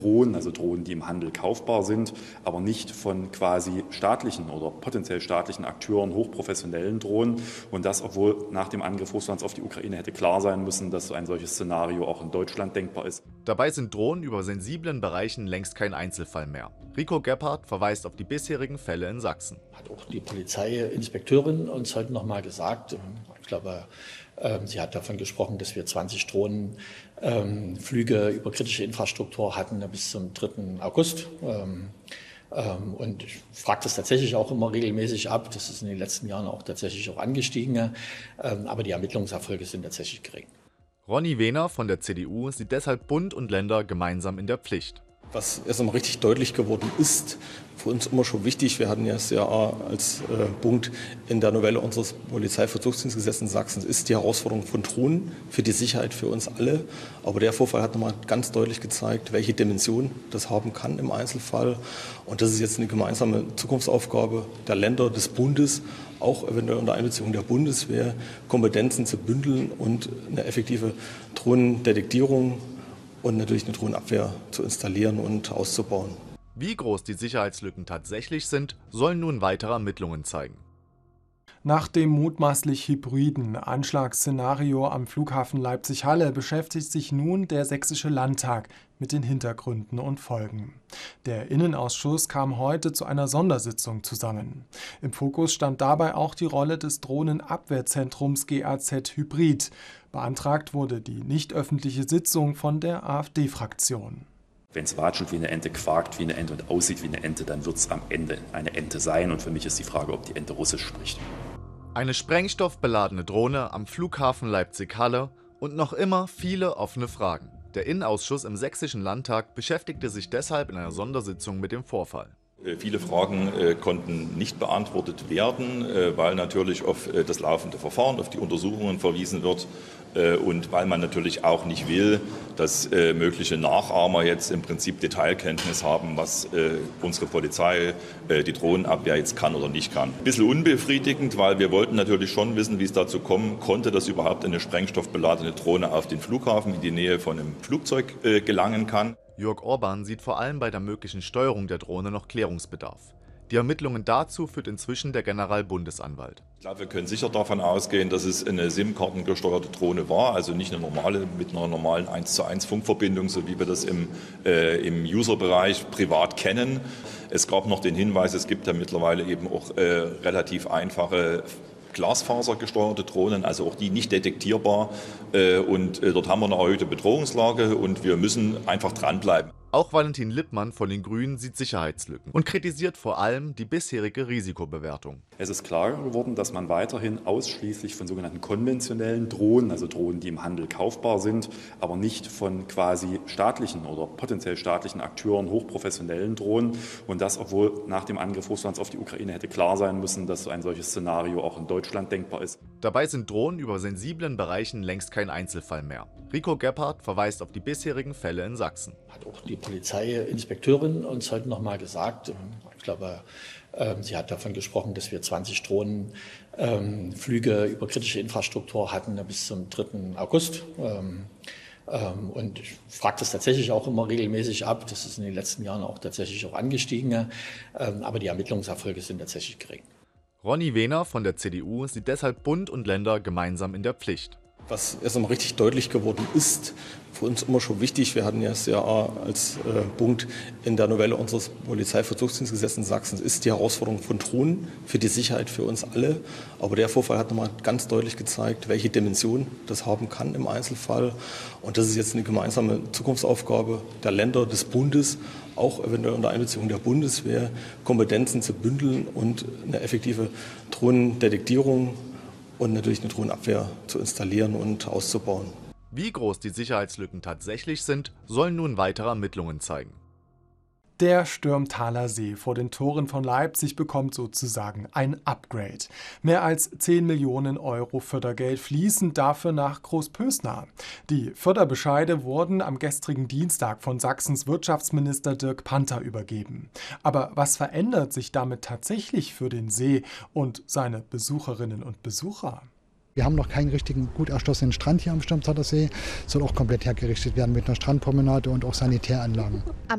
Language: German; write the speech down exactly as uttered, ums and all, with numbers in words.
Drohnen, also Drohnen, die im Handel kaufbar sind, aber nicht von quasi staatlichen oder potenziell staatlichen Akteuren, hochprofessionellen Drohnen. Und das, obwohl nach dem Angriff Russlands auf die Ukraine hätte klar sein müssen, dass so ein solches Szenario auch in Deutschland denkbar ist. Dabei sind Drohnen über sensiblen Bereichen längst kein Einzelfall mehr. Rico Gebhardt verweist auf die bisherigen Fälle in Sachsen. Hat auch die Polizeiinspekteurin uns heute noch mal gesagt, ich glaube, sie hat davon gesprochen, dass wir zwanzig Drohnenflüge ähm, über kritische Infrastruktur hatten bis zum dritten August. Ähm, ähm, und ich frage das tatsächlich auch immer regelmäßig ab. Das ist in den letzten Jahren auch tatsächlich auch angestiegen. Ähm, aber die Ermittlungserfolge sind tatsächlich gering. Ronny Wehner von der C D U sieht deshalb Bund und Länder gemeinsam in der Pflicht. Was erst einmal richtig deutlich geworden ist, für uns immer schon wichtig, wir hatten ja das ja als äh, Punkt in der Novelle unseres Polizeivollzugsdienstgesetzes in Sachsen, ist die Herausforderung von Drohnen für die Sicherheit für uns alle. Aber der Vorfall hat nochmal ganz deutlich gezeigt, welche Dimension das haben kann im Einzelfall. Und das ist jetzt eine gemeinsame Zukunftsaufgabe der Länder, des Bundes, auch eventuell unter Einbeziehung der Bundeswehr, Kompetenzen zu bündeln und eine effektive Drohnendetektierung und natürlich eine Drohnenabwehr zu installieren und auszubauen. Wie groß die Sicherheitslücken tatsächlich sind, sollen nun weitere Ermittlungen zeigen. Nach dem mutmaßlich hybriden Anschlagsszenario am Flughafen Leipzig-Halle beschäftigt sich nun der Sächsische Landtag mit den Hintergründen und Folgen. Der Innenausschuss kam heute zu einer Sondersitzung zusammen. Im Fokus stand dabei auch die Rolle des Drohnenabwehrzentrums G A Z Hybrid. Beantragt wurde die nicht öffentliche Sitzung von der AfD-Fraktion. Wenn es watschelt wie eine Ente, quakt wie eine Ente und aussieht wie eine Ente, dann wird es am Ende eine Ente sein. Und für mich ist die Frage, ob die Ente Russisch spricht. Eine sprengstoffbeladene Drohne am Flughafen Leipzig-Halle und noch immer viele offene Fragen. Der Innenausschuss im Sächsischen Landtag beschäftigte sich deshalb in einer Sondersitzung mit dem Vorfall. Viele Fragen äh, konnten nicht beantwortet werden, äh, weil natürlich auf äh, das laufende Verfahren, auf die Untersuchungen verwiesen wird äh, und weil man natürlich auch nicht will, dass äh, mögliche Nachahmer jetzt im Prinzip Detailkenntnis haben, was äh, unsere Polizei, äh, die Drohnenabwehr jetzt kann oder nicht kann. Ein bisschen unbefriedigend, weil wir wollten natürlich schon wissen, wie es dazu kommen konnte, dass überhaupt eine sprengstoffbeladene Drohne auf den Flughafen in die Nähe von einem Flugzeug äh, gelangen kann. Jörg Orban sieht vor allem bei der möglichen Steuerung der Drohne noch Klärungsbedarf. Die Ermittlungen dazu führt inzwischen der Generalbundesanwalt. Ich glaube, wir können sicher davon ausgehen, dass es eine SIM-Kartengesteuerte Drohne war, also nicht eine normale mit einer normalen eins zu eins Funkverbindung, so wie wir das im, äh, im User-Bereich privat kennen. Es gab noch den Hinweis, es gibt ja mittlerweile eben auch äh, relativ einfache glasfasergesteuerte Drohnen, also auch die nicht detektierbar. Und dort haben wir eine erhöhte Bedrohungslage und wir müssen einfach dranbleiben. Auch Valentin Lippmann von den Grünen sieht Sicherheitslücken und kritisiert vor allem die bisherige Risikobewertung. Es ist klar geworden, dass man weiterhin ausschließlich von sogenannten konventionellen Drohnen, also Drohnen, die im Handel kaufbar sind, aber nicht von quasi staatlichen oder potenziell staatlichen Akteuren, hochprofessionellen Drohnen. Und das, obwohl nach dem Angriff Russlands auf die Ukraine hätte klar sein müssen, dass so ein solches Szenario auch in Deutschland denkbar ist. Dabei sind Drohnen über sensiblen Bereichen längst kein Einzelfall mehr. Rico Gebhardt verweist auf die bisherigen Fälle in Sachsen. Hat auch die Polizeiinspekteurin uns heute noch mal gesagt, ich glaube, sie hat davon gesprochen, dass wir zwanzig Drohnenflüge über kritische Infrastruktur hatten bis zum dritten August. Und ich frage das tatsächlich auch immer regelmäßig ab. Das ist in den letzten Jahren auch tatsächlich auch angestiegen. Aber die Ermittlungserfolge sind tatsächlich gering. Ronny Wehner von der C D U sieht deshalb Bund und Länder gemeinsam in der Pflicht. Was erst einmal richtig deutlich geworden ist, für uns immer schon wichtig, wir hatten ja das ja als äh, Punkt in der Novelle unseres Polizeivollzugsdienstgesetzes in Sachsen, ist die Herausforderung von Drohnen für die Sicherheit für uns alle. Aber der Vorfall hat nochmal ganz deutlich gezeigt, welche Dimension das haben kann im Einzelfall. Und das ist jetzt eine gemeinsame Zukunftsaufgabe der Länder, des Bundes, auch eventuell unter Einbeziehung der Bundeswehr, Kompetenzen zu bündeln und eine effektive Drohnendetektierung und natürlich eine Drohnenabwehr zu installieren und auszubauen. Wie groß die Sicherheitslücken tatsächlich sind, sollen nun weitere Ermittlungen zeigen. Der Stürmtaler See vor den Toren von Leipzig bekommt sozusagen ein Upgrade. Mehr als zehn Millionen Euro Fördergeld fließen dafür nach Großpösnar. Die Förderbescheide wurden am gestrigen Dienstag von Sachsens Wirtschaftsminister Dirk Panther übergeben. Aber was verändert sich damit tatsächlich für den See und seine Besucherinnen und Besucher? Wir haben noch keinen richtigen gut erschlossenen Strand hier am Stürmtaler See. Es soll auch komplett hergerichtet werden mit einer Strandpromenade und auch Sanitäranlagen. Am